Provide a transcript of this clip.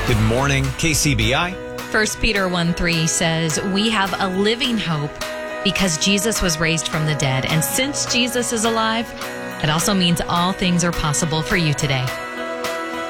Good morning, KCBI. 1 Peter 1:3 says, we have a living hope because Jesus was raised from the dead. And since Jesus is alive, it also means all things are possible for you today.